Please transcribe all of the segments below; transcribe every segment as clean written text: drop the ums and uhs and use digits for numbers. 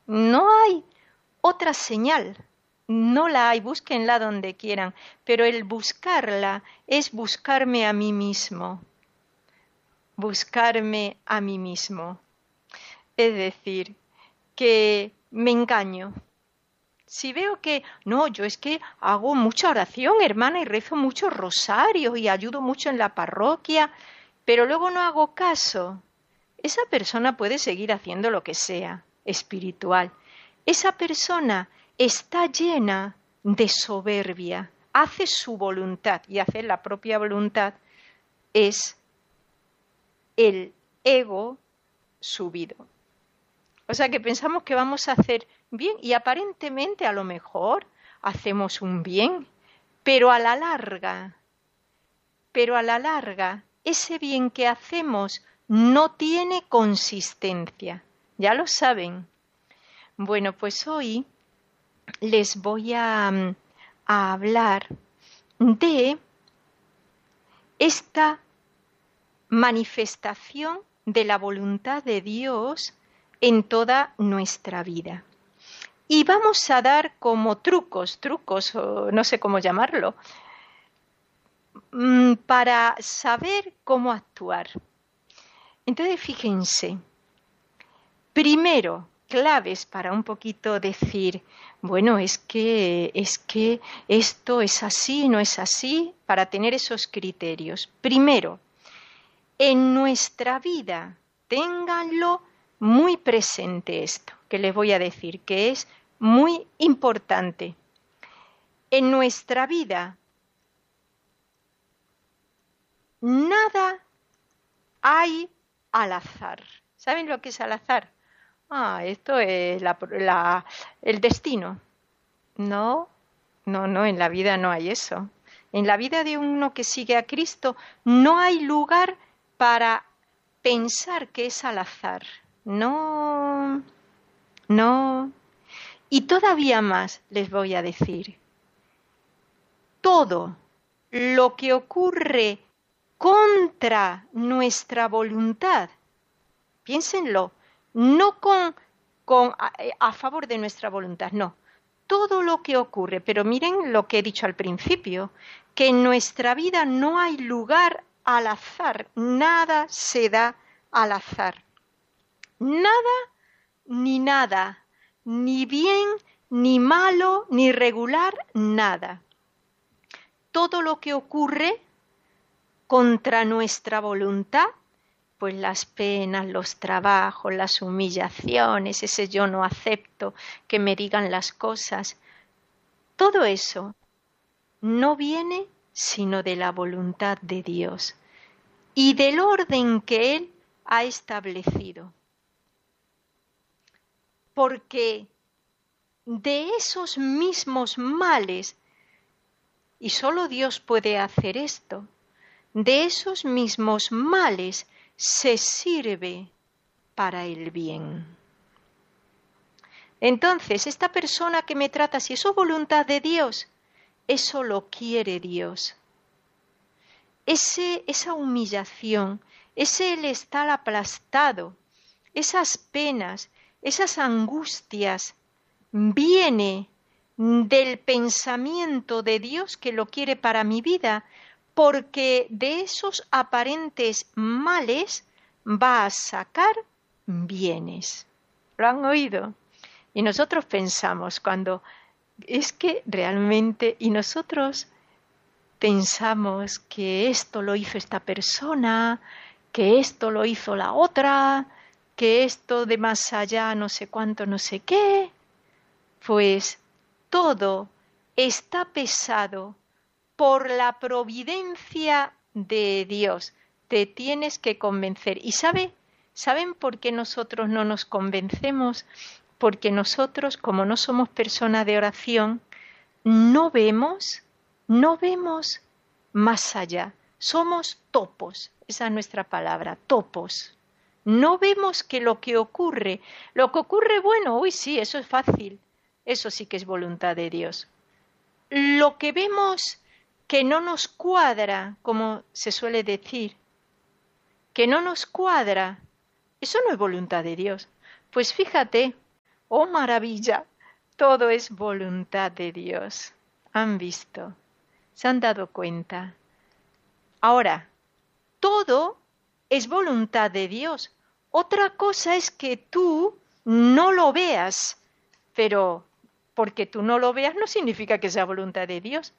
No hay otra señal. No la hay, búsquenla donde quieran, pero el buscarla es buscarme a mí mismo, buscarme a mí mismo. Es decir, que me engaño. Si veo que, no, yo es que hago mucha oración, hermana, y rezo muchos rosarios y ayudo mucho en la parroquia, pero luego no hago caso, esa persona puede seguir haciendo lo que sea, espiritual. Esa persona está llena de soberbia, hace su voluntad, y hacer la propia voluntad es el ego subido. O sea que pensamos que vamos a hacer bien y aparentemente a lo mejor hacemos un bien, pero a la larga, ese bien que hacemos no tiene consistencia. Ya lo saben. Bueno, pues hoy les voy a hablar de esta manifestación de la voluntad de Dios en toda nuestra vida. Y vamos a dar como trucos, o no sé cómo llamarlo, para saber cómo actuar. Entonces, fíjense, primero, claves para un poquito decir, bueno, es que esto es así, no es así, para tener esos criterios. Primero, en nuestra vida, ténganlo muy presente esto que les voy a decir, que es muy importante. En nuestra vida, nada hay al azar. ¿Saben lo que es al azar? Esto es el destino. No, no, en la vida no hay eso. En la vida de uno que sigue a Cristo no hay lugar para pensar que es al azar. No, no. Y todavía más les voy a decir. Todo lo que ocurre contra nuestra voluntad, piénsenlo, no a favor de nuestra voluntad, no. Todo lo que ocurre, pero miren lo que he dicho al principio, que en nuestra vida no hay lugar al azar, nada se da al azar. Nada ni nada, ni bien, ni malo, ni regular, nada. Todo lo que ocurre contra nuestra voluntad, pues las penas, los trabajos, las humillaciones, ese yo no acepto que me digan las cosas, todo eso no viene sino de la voluntad de Dios y del orden que Él ha establecido. Porque de esos mismos males, y solo Dios puede hacer esto, de esos mismos males se sirve para el bien. Entonces, esta persona que me trata, si eso es voluntad de Dios, eso lo quiere Dios. Esa humillación, ese el estar aplastado, esas penas, esas angustias, viene del pensamiento de Dios que lo quiere para mi vida, porque de esos aparentes males va a sacar bienes. ¿Lo han oído? Y nosotros pensamos cuando es que realmente, y nosotros pensamos que esto lo hizo esta persona, que esto lo hizo la otra, que esto de más allá no sé cuánto, no sé qué, pues todo está pesado por la providencia de Dios. Te tienes que convencer. ¿Y saben por qué nosotros no nos convencemos? Porque nosotros, como no somos personas de oración, no vemos más allá. Somos topos, esa es nuestra palabra, topos. No vemos que lo que ocurre, bueno, uy, sí, eso es fácil, eso sí que es voluntad de Dios. Lo que vemos que no nos cuadra, como se suele decir, que no nos cuadra, eso no es voluntad de Dios. Pues fíjate, ¡Oh, maravilla! Todo es voluntad de Dios. ¿Han visto? ¿Se han dado cuenta? Ahora, todo es voluntad de Dios. Otra cosa es que tú no lo veas, pero porque tú no lo veas no significa que sea voluntad de Dios.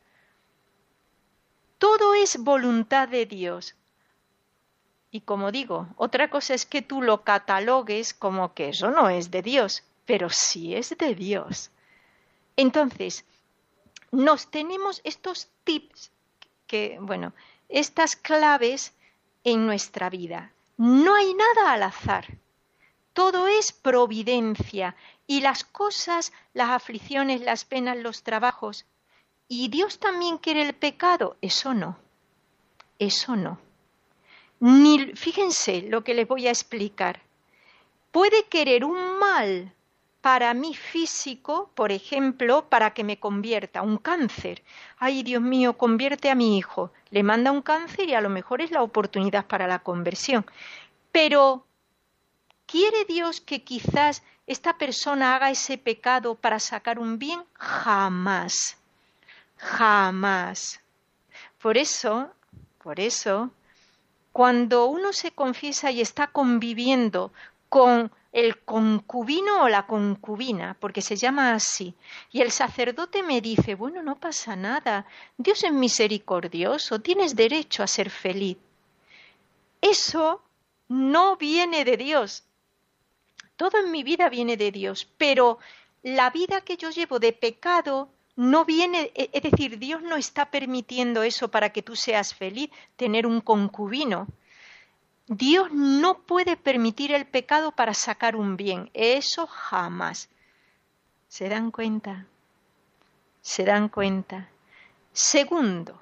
Todo es voluntad de Dios. Y como digo, otra cosa es que tú lo catalogues como que eso no es de Dios, pero sí es de Dios. Entonces, nos tenemos estos tips estas claves en nuestra vida. No hay nada al azar. Todo es providencia. Y las cosas, las aflicciones, las penas, los trabajos. ¿Y Dios también quiere el pecado? Eso no. Eso no. Fíjense lo que les voy a explicar. Puede querer un mal para mí físico, por ejemplo, para que me convierta, un cáncer. Ay, Dios mío, convierte a mi hijo. Le manda un cáncer y a lo mejor es la oportunidad para la conversión. Pero, ¿quiere Dios que quizás esta persona haga ese pecado para sacar un bien? Jamás. Jamás. Por eso, cuando uno se confiesa y está conviviendo con el concubino o la concubina, porque se llama así, y el sacerdote me dice, bueno, no pasa nada, Dios es misericordioso, tienes derecho a ser feliz. Eso no viene de Dios. Todo en mi vida viene de Dios, pero la vida que yo llevo de pecado no viene, es decir, Dios no está permitiendo eso para que tú seas feliz, tener un concubino. Dios no puede permitir el pecado para sacar un bien, eso jamás. ¿Se dan cuenta? ¿Se dan cuenta? Segundo,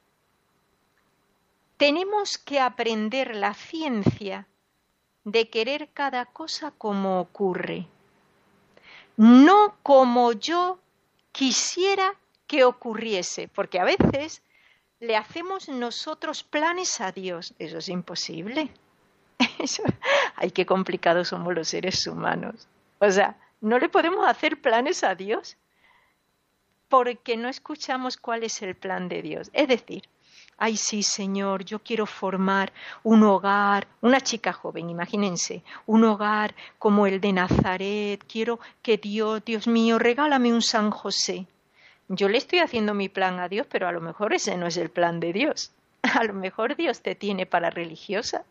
tenemos que aprender la ciencia de querer cada cosa como ocurre, no como yo quisiera que ocurriese, porque a veces le hacemos nosotros planes a Dios. Eso es imposible. Ay, qué complicados somos los seres humanos. O sea, no le podemos hacer planes a Dios porque no escuchamos cuál es el plan de Dios. Es decir, ay, sí, Señor, yo quiero formar un hogar, una chica joven, imagínense, un hogar como el de Nazaret. Quiero que Dios mío, regálame un San José. Yo le estoy haciendo mi plan a Dios, pero a lo mejor ese no es el plan de Dios. A lo mejor Dios te tiene para religiosa.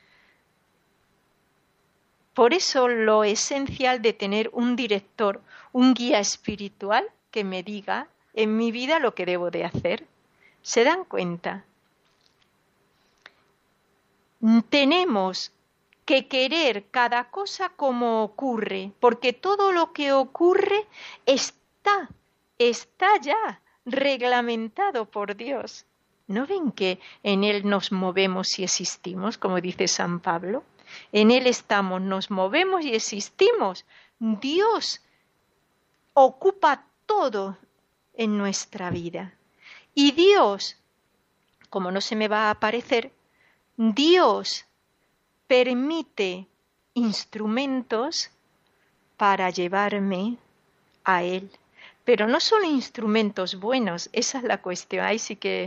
Por eso lo esencial de tener un director, un guía espiritual que me diga en mi vida lo que debo de hacer. ¿Se dan cuenta? Tenemos que querer cada cosa como ocurre, porque todo lo que ocurre está ya reglamentado por Dios. ¿No ven que en Él nos movemos y existimos, como dice San Pablo? En Él estamos, nos movemos y existimos. Dios ocupa todo en nuestra vida. Y Dios, como no se me va a aparecer, Dios permite instrumentos para llevarme a Él. Pero no solo instrumentos buenos, esa es la cuestión. Ahí sí que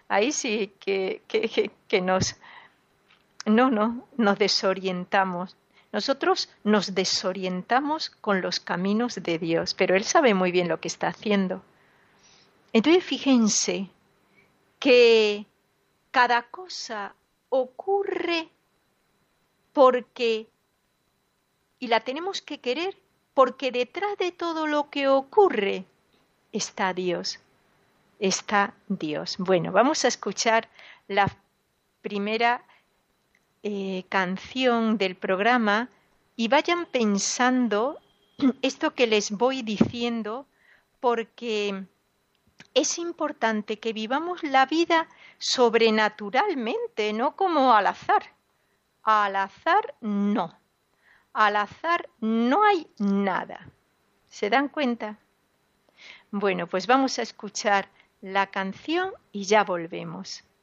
nos desorientamos. Nosotros nos desorientamos con los caminos de Dios, pero Él sabe muy bien lo que está haciendo. Entonces fíjense que cada cosa ocurre porque, y la tenemos que querer, porque detrás de todo lo que ocurre está Dios. Está Dios. Bueno, vamos a escuchar la primera canción del programa y vayan pensando esto que les voy diciendo, porque es importante que vivamos la vida sobrenaturalmente, no como al azar. Al azar no. Al azar no hay nada. ¿Se dan cuenta? Bueno, pues vamos a escuchar la canción y ya volvemos.